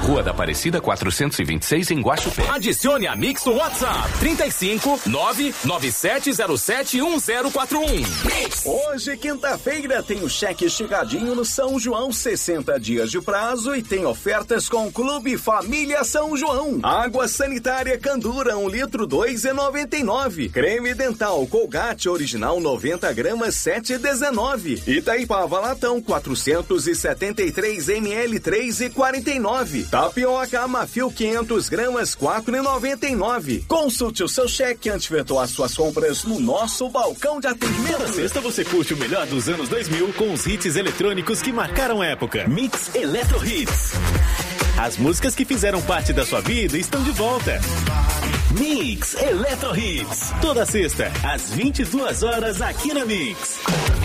Rua da Aparecida 426 em Guaxupé. Adicione a Mix no WhatsApp 35 99707 1041. Hoje, quinta-feira, tem o cheque esticadinho no São João, 60 dias de prazo e tem ofertas com o Clube Família São João. Água sanitária Candura, 1 litro, 2,99. Creme dental Colgate original, 90 gramas, 7,19. Itaipava Latão, 473 ml, 3,49. Tapioca Amafil, 500 gramas, 4,99. Consulte o seu cheque antes de efetuar suas compras no nosso balcão de atendimento. Toda sexta você curte o melhor dos anos 2000 com os hits eletrônicos que marcaram a época. Mix Eletro Hits. As músicas que fizeram parte da sua vida estão de volta. Mix Eletro Hits. Toda sexta, às 22 horas aqui na Mix.